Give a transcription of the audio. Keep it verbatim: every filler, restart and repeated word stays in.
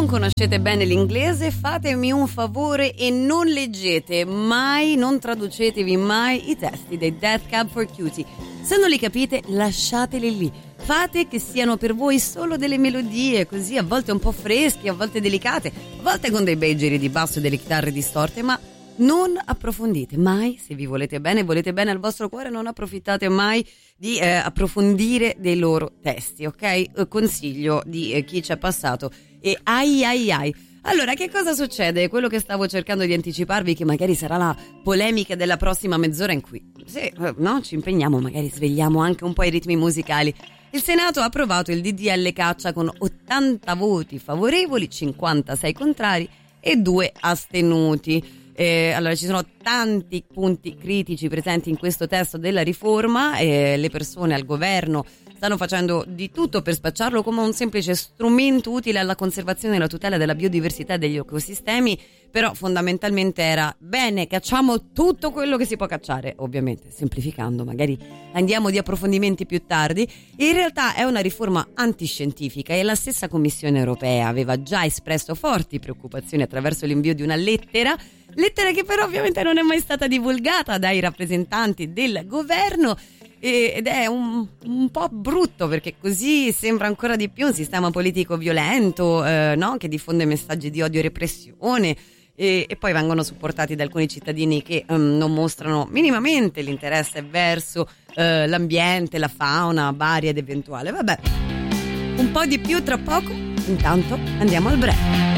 non conoscete bene l'inglese, fatemi un favore e non leggete mai, non traducetevi mai i testi dei Death Cab for Cutie. Se non li capite, lasciateli lì. Fate che siano per voi solo delle melodie, così a volte un po' fresche, a volte delicate, a volte con dei bei giri di basso e delle chitarre distorte, ma non approfondite mai. Se vi volete bene, volete bene al vostro cuore, non approfittate mai di eh, approfondire dei loro testi, ok? Eh, consiglio di eh, chi ci è passato. E ai ai ai. Allora, che cosa succede? Quello che stavo cercando di anticiparvi, che magari sarà la polemica della prossima mezz'ora in cui, se eh, no, ci impegniamo, magari svegliamo anche un po' i ritmi musicali. Il Senato ha approvato il D D L caccia con ottanta voti favorevoli, cinquantasei contrari e due astenuti. Eh, allora, ci sono tanti punti critici presenti in questo testo della riforma e le persone al governo stanno facendo di tutto per spacciarlo come un semplice strumento utile alla conservazione e alla tutela della biodiversità e degli ecosistemi, però fondamentalmente era bene, cacciamo tutto quello che si può cacciare, ovviamente semplificando, magari andiamo di approfondimenti più tardi. In realtà è una riforma antiscientifica e la stessa Commissione europea aveva già espresso forti preoccupazioni attraverso l'invio di una lettera lettera che però ovviamente non è mai stata divulgata dai rappresentanti del governo, ed è un, un po' brutto perché così sembra ancora di più un sistema politico violento, eh, no? Che diffonde messaggi di odio e repressione, e, e poi vengono supportati da alcuni cittadini che um, non mostrano minimamente l'interesse verso eh, l'ambiente, la fauna varia ed eventuale. Vabbè, un po' di più tra poco, intanto andiamo al break.